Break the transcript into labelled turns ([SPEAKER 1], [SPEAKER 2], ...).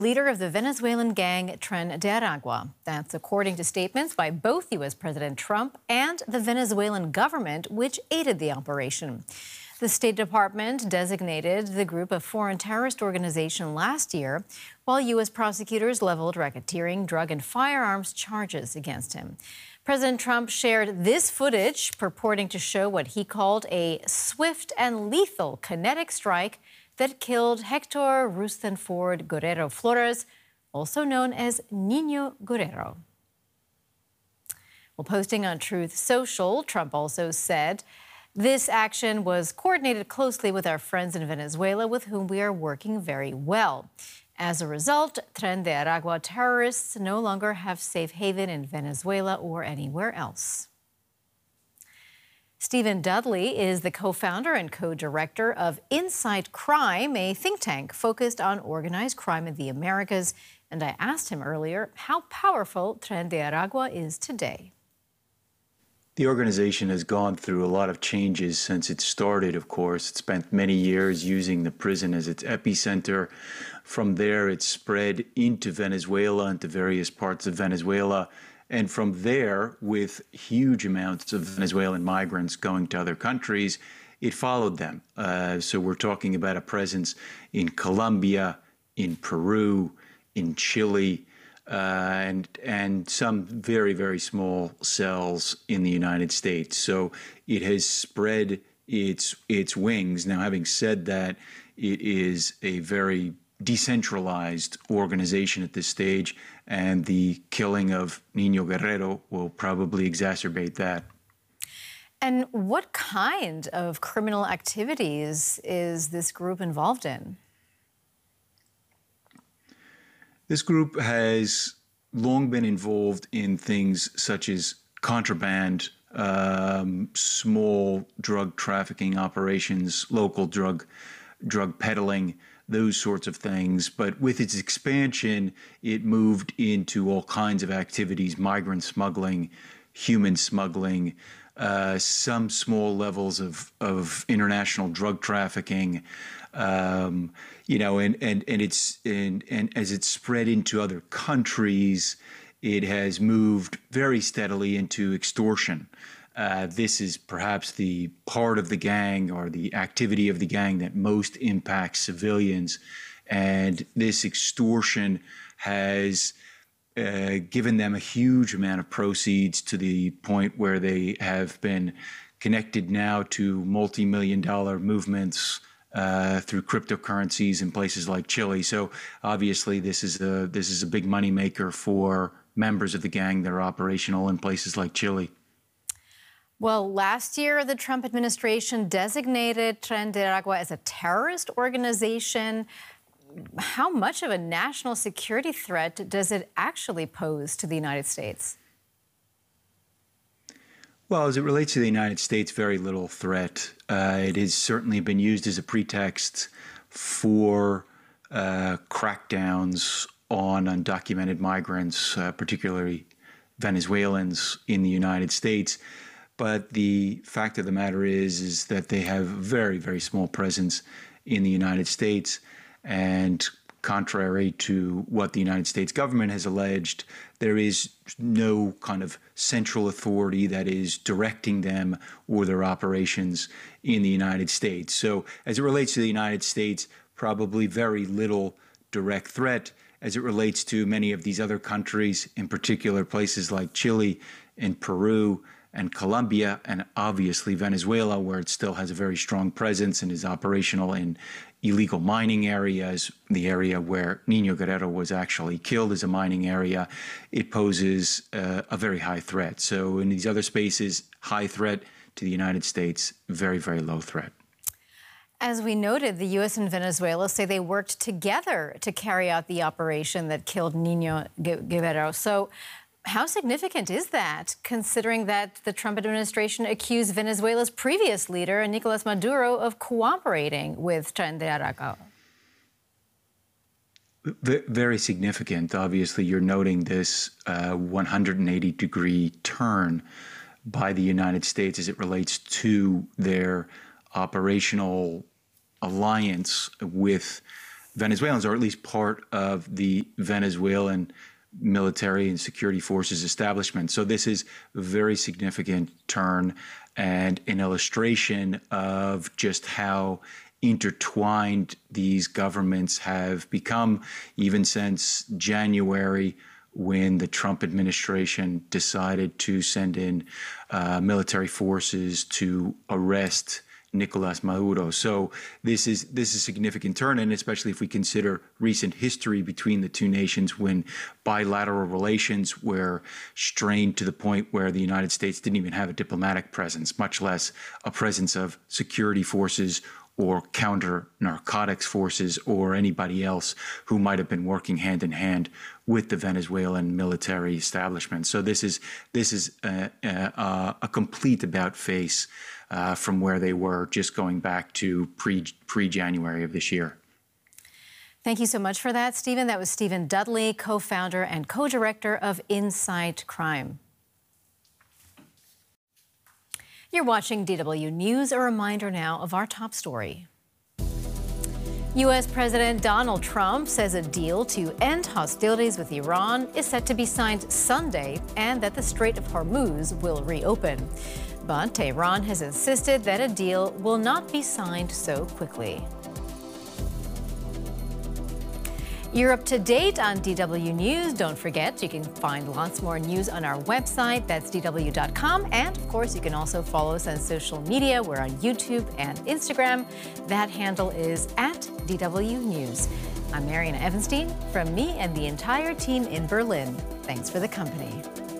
[SPEAKER 1] leader of the Venezuelan gang Tren de Aragua. That's according to statements by both U.S. President Trump and the Venezuelan government, which aided the operation. The State Department designated the group a foreign terrorist organization last year, while U.S. prosecutors leveled racketeering, drug and firearms charges against him. President Trump shared this footage purporting to show what he called a swift and lethal kinetic strike that killed Hector Rustenford Guerrero Flores, also known as Niño Guerrero. Well, posting on Truth Social, Trump also said, "This action was coordinated closely with our friends in Venezuela, with whom we are working very well. As a result, Tren de Aragua terrorists no longer have safe haven in Venezuela or anywhere else." Stephen Dudley is the co-founder and co-director of Insight Crime, a think tank focused on organized crime in the Americas. And I asked him earlier how powerful Tren de Aragua is today.
[SPEAKER 2] The organization has gone through a lot of changes since it started, of course. It spent many years using the prison as its epicenter. From there, it spread into Venezuela, into various parts of Venezuela. And from there, with huge amounts of Venezuelan migrants going to other countries, it followed them. So we're talking about a presence in Colombia, in Peru, in Chile, and some very, very small cells in the United States. So it has spread its wings. Now, having said that, it is a very decentralized organization at this stage, and the killing of Niño Guerrero will probably exacerbate that.
[SPEAKER 1] And what kind of criminal activities is this group involved in?
[SPEAKER 2] This group has long been involved in things such as contraband, small drug trafficking operations, local drug peddling, those sorts of things. But with its expansion, it moved into all kinds of activities: migrant smuggling, human smuggling, some small levels of international drug trafficking. And as it's spread into other countries, it has moved very steadily into extortion. This is perhaps the part of the gang or the activity of the gang that most impacts civilians. And this extortion has given them a huge amount of proceeds, to the point where they have been connected now to multi-million-dollar movements through cryptocurrencies in places like Chile. So obviously this is a big moneymaker for members of the gang that are operational in places like Chile.
[SPEAKER 1] Well, last year, the Trump administration designated Tren de Aragua as a terrorist organization. How much of a national security threat does it actually pose to the United States?
[SPEAKER 2] Well, as it relates to the United States, very little threat. It has certainly been used as a pretext for crackdowns on undocumented migrants, particularly Venezuelans in the United States. But the fact of the matter is that they have a very, very small presence in the United States. And contrary to what the United States government has alleged, there is no kind of central authority that is directing them or their operations in the United States. So as it relates to the United States, probably very little direct threat. As it relates to many of these other countries, in particular places like Chile and Peru and Colombia, and obviously Venezuela, where it still has a very strong presence and is operational in illegal mining areas. The area where Niño Guerrero was actually killed is a mining area. It poses a very high threat. So in these other spaces, high threat. To the United States, very, very low threat.
[SPEAKER 1] As we noted, the U.S. and Venezuela say they worked together to carry out the operation that killed Niño Guerrero. So how significant is that, considering that the Trump administration accused Venezuela's previous leader, Nicolas Maduro, of cooperating with Tren de Aragua?
[SPEAKER 2] Very significant. Obviously, you're noting this 180-degree turn by the United States as it relates to their operational alliance with Venezuelans, or at least part of the Venezuelan military and security forces establishment. So this is a very significant turn and an illustration of just how intertwined these governments have become, even since January, when the Trump administration decided to send in military forces to arrest Nicolas Maduro. So this is a significant turn, and especially if we consider recent history between the two nations, when bilateral relations were strained to the point where the United States didn't even have a diplomatic presence, much less a presence of security forces or counter narcotics forces or anybody else who might have been working hand in hand with the Venezuelan military establishment. So this is a complete about face from where they were just going back to pre-January of this year.
[SPEAKER 1] Thank you so much for that, Stephen. That was Stephen Dudley, co-founder and co-director of Inside Crime. You're watching DW News. A reminder now of our top story. U.S. President Donald Trump says a deal to end hostilities with Iran is set to be signed Sunday and that the Strait of Hormuz will reopen. But Tehran has insisted that a deal will not be signed so quickly. You're up to date on DW News. Don't forget, you can find lots more news on our website. That's DW.com. And, of course, you can also follow us on social media. We're on YouTube and Instagram. That handle is @DW News. I'm Mariana Evanstein. From me and the entire team in Berlin, thanks for the company.